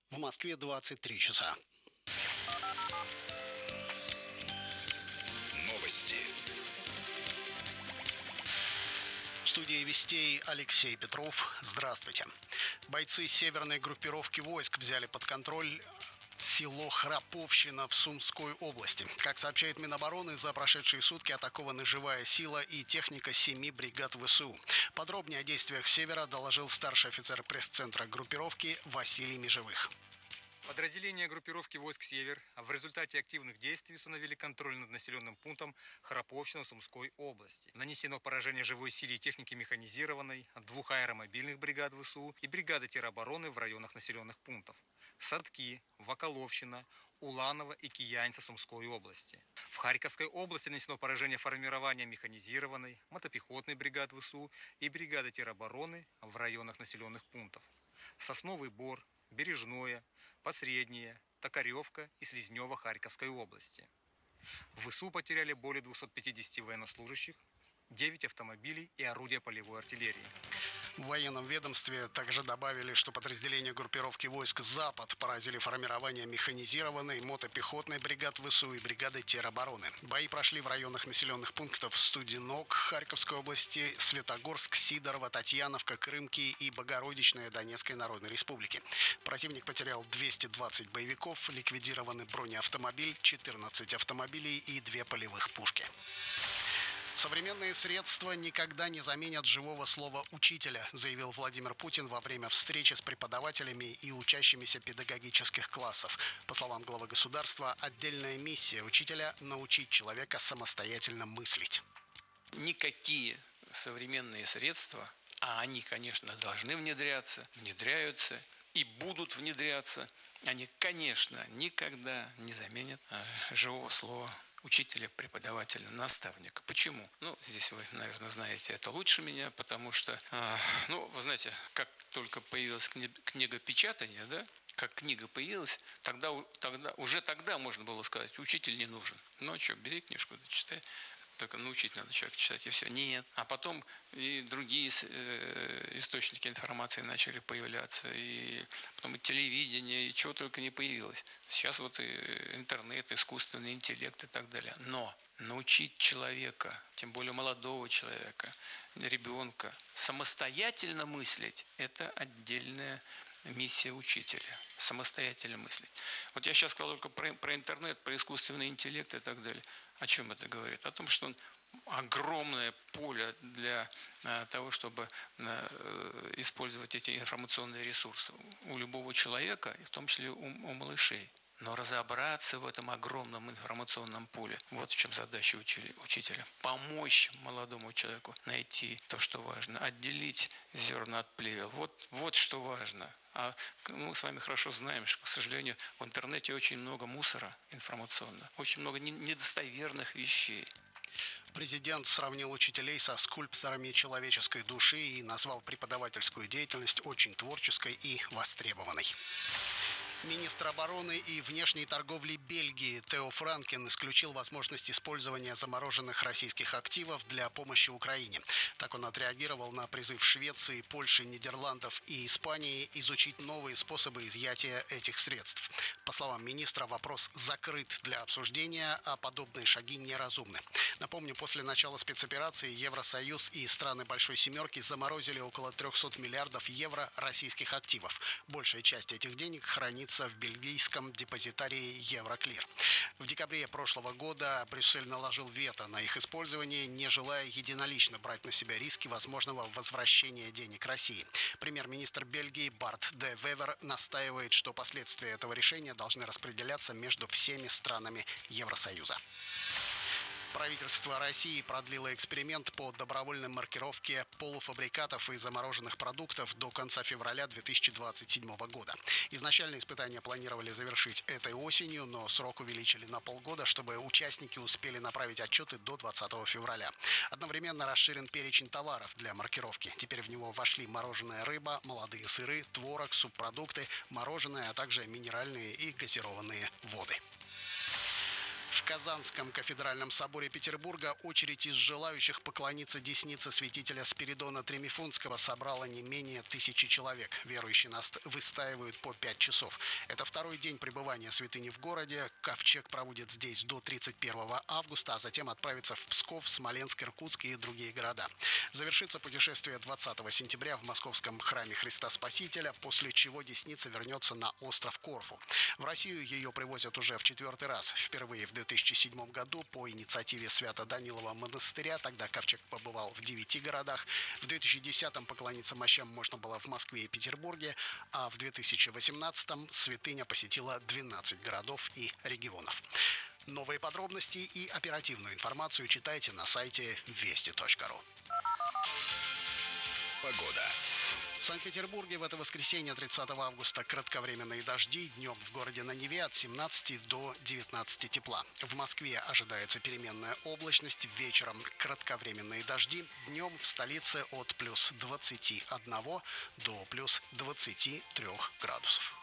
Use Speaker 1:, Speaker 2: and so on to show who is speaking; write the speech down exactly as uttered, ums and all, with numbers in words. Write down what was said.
Speaker 1: В Москве двадцать три часа.
Speaker 2: Новости.
Speaker 1: В студии «Вестей» Алексей Петров. Здравствуйте. Бойцы северной группировки войск взяли под контроль село Храповщина в Сумской области. Как сообщает Минобороны, за прошедшие сутки атакованы живая сила и техника семи бригад ВСУ. Подробнее о действиях Севера доложил старший офицер пресс-центра группировки Василий Межевых.
Speaker 3: Подразделения группировки войск «Север» в результате активных действий установили контроль над населенным пунктом Храповщина Сумской области. Нанесено поражение живой силе и технике механизированной, двух аэромобильных бригад ВСУ и бригады теробороны в районах населенных пунктов Садки, Ваколовщина, Уланово и Кияньца Сумской области. В Харьковской области нанесено поражение формирования механизированной, мотопехотной бригад ВСУ и бригады теробороны в районах населенных пунктов Сосновый Бор, Бережное, Посреднее, Токаревка и Слизнево Харьковской области. В ВСУ потеряли более двухсот пятидесяти военнослужащих, девять автомобилей и орудия полевой артиллерии.
Speaker 1: В военном ведомстве также добавили, что подразделения группировки войск «Запад» поразили формирование механизированной мотопехотной бригад ВСУ и бригады теробороны. Бои прошли в районах населенных пунктов Студенок Харьковской области, Светогорск, Сидорово, Татьяновка, Крымки и Богородичная Донецкой Народной Республики. Противник потерял двести двадцать боевиков, ликвидированы бронеавтомобиль, четырнадцать автомобилей и две полевых пушки. Современные средства никогда не заменят живого слова учителя, заявил Владимир Путин во время встречи с преподавателями и учащимися педагогических классов. По словам главы государства, отдельная миссия учителя – научить человека самостоятельно мыслить.
Speaker 4: Никакие современные средства, а они, конечно, должны внедряться, внедряются и будут внедряться, они, конечно, никогда не заменят живого слова учителя, преподавателя, наставника. Почему? Ну, здесь вы, наверное, знаете это лучше меня, потому что, э, ну, вы знаете, как только появилась книга печатания, да, как книга появилась, тогда, тогда, уже тогда можно было сказать, учитель не нужен. Ну, что, бери книжку, да, читай. Только научить надо человека читать, и все. Нет. А потом и другие э, источники информации начали появляться, и потом и телевидение, и чего только не появилось. Сейчас вот и интернет, искусственный интеллект и так далее. Но научить человека, тем более молодого человека, ребенка, самостоятельно мыслить – это отдельная миссия учителя. Самостоятельно мыслить. Вот я сейчас сказал только про, про интернет, про искусственный интеллект и так далее. О чем это говорит? О том, что он огромное поле для а, того, чтобы а, использовать эти информационные ресурсы у любого человека, и в том числе у, у малышей. Но разобраться в этом огромном информационном поле, вот в чем задача учителя. Помочь молодому человеку найти то, что важно, отделить зерна от плевел. Вот, вот что важно. А мы с вами хорошо знаем, что, к сожалению, в интернете очень много мусора информационного, очень много недостоверных вещей.
Speaker 1: Президент сравнил учителей со скульпторами человеческой души и назвал преподавательскую деятельность очень творческой и востребованной. Министр обороны и внешней торговли Бельгии Тео Франкен исключил возможность использования замороженных российских активов для помощи Украине. Так он отреагировал на призыв Швеции, Польши, Нидерландов и Испании изучить новые способы изъятия этих средств. По словам министра, вопрос закрыт для обсуждения, а подобные шаги неразумны. Напомню, после начала спецоперации Евросоюз и страны Большой Семерки заморозили около трехсот миллиардов евро российских активов. Большая часть этих денег хранится в бельгийском депозитарии Евроклир. В декабре прошлого года Брюссель наложил вето на их использование, не желая единолично брать на себя риски возможного возвращения денег России. Премьер-министр Бельгии Барт де Вевер настаивает, что последствия этого решения должны распределяться между всеми странами Евросоюза. Правительство России продлило эксперимент по добровольной маркировке полуфабрикатов и замороженных продуктов до конца февраля две тысячи двадцать седьмого года. Изначально испытания планировали завершить этой осенью, но срок увеличили на полгода, чтобы участники успели направить отчеты до двадцатого февраля. Одновременно расширен перечень товаров для маркировки. Теперь в него вошли мороженая рыба, молодые сыры, творог, субпродукты, мороженое, а также минеральные и газированные воды. В Казанском кафедральном соборе Петербурга очередь из желающих поклониться деснице святителя Спиридона Тремифунтского собрала не менее тысячи человек. Верующие выстаивают по пять часов. Это второй день пребывания святыни в городе. Ковчег проводит здесь до тридцать первого августа, а затем отправится в Псков, Смоленск, Иркутск и другие города. Завершится путешествие двадцатого сентября в московском храме Христа Спасителя, после чего десница вернется на остров Корфу. В Россию ее привозят уже в четвертый раз. Впервые в две тысячи седьмом году по инициативе Свято-Данилова монастыря, тогда ковчег побывал в девяти городах. В две тысячи десятом поклониться мощам можно было в Москве и Петербурге, а в две тысячи восемнадцатом святыня посетила двенадцать городов и регионов. Новые подробности и оперативную информацию читайте на сайте вести точка ру.
Speaker 2: Погода.
Speaker 1: В Санкт-Петербурге в это воскресенье, тридцатого августа, кратковременные дожди. Днем в городе на Неве от семнадцати до девятнадцати тепла. В Москве ожидается переменная облачность. Вечером кратковременные дожди. Днем в столице от плюс двадцати одного до плюс двадцати трёх градусов.